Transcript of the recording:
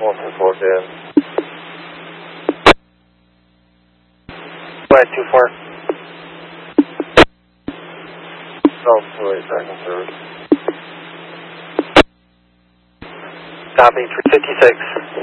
124, good. Flight 24. Oh, 28 seconds, third. Copy, 356.